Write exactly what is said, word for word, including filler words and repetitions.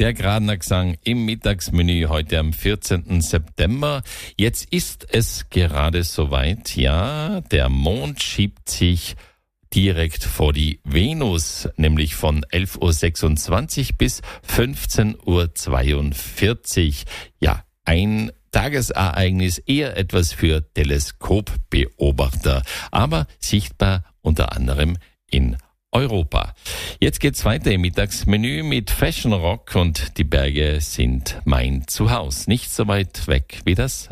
Der Gradner Gesang im Mittagsmenü heute am vierzehnten September. Jetzt ist es gerade soweit, ja, der Mond schiebt sich direkt vor die Venus, nämlich von elf Uhr sechsundzwanzig bis fünfzehn Uhr zweiundvierzig. Ja, ein Tagesereignis, eher etwas für Teleskopbeobachter, aber sichtbar unter anderem in Europa. Jetzt geht's weiter im Mittagsmenü mit Fashion Rock und die Berge sind mein Zuhause. Nicht so weit weg wie das